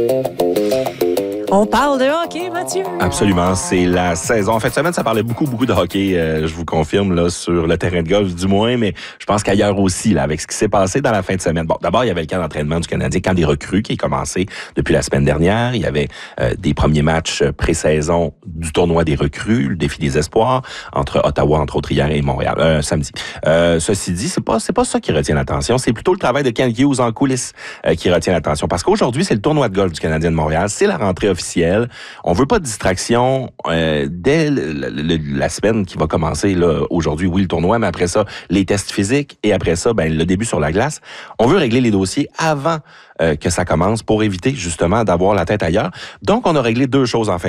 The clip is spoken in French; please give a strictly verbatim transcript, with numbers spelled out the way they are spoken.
On parle de hockey, Mathieu. Absolument, c'est la saison. En fin de semaine, ça parlait beaucoup, beaucoup de hockey, euh, je vous confirme, là, sur le terrain de golf du moins, mais je pense qu'ailleurs aussi, là, avec ce qui s'est passé dans la fin de semaine. Bon, d'abord, il y avait le camp d'entraînement du Canadien, camp des recrues qui est commencé depuis la semaine dernière. Il y avait euh, des premiers matchs pré-saison du tournoi des recrues, le défi des espoirs, entre Ottawa, entre autres, hier et Montréal, euh, samedi. Euh, ceci dit, c'est pas, c'est pas ça qui retient l'attention, c'est plutôt le travail de Ken Hughes en coulisses euh, qui retient l'attention. Parce qu'aujourd'hui, c'est le tournoi de golf du Canadien de Montréal, c'est la rentrée officielle. On veut pas de distraction euh, dès le, le, la semaine qui va commencer là aujourd'hui, oui, le tournoi, mais après ça, les tests physiques et après ça, ben le début sur la glace. On veut régler les dossiers avant euh, que ça commence pour éviter justement d'avoir la tête ailleurs. Donc, on a réglé deux choses en fin